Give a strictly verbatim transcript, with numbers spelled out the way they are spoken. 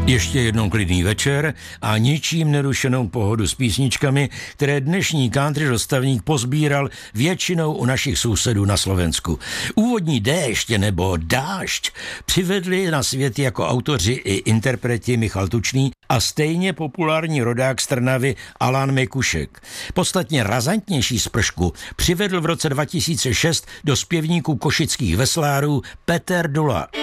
Ještě jednou klidný večer a ničím nerušenou pohodu s písničkami, které dnešní country dostavník pozbíral většinou u našich sousedů na Slovensku. Úvodní déšť nebo dášť přivedli na svět jako autoři i interpreti Michal Tučný a stejně populární rodák z Trnavy Alan Mikušek. Podstatně razantnější spršku přivedl v roce dva tisíce šest do zpěvníků košických veslárů Peter Dula.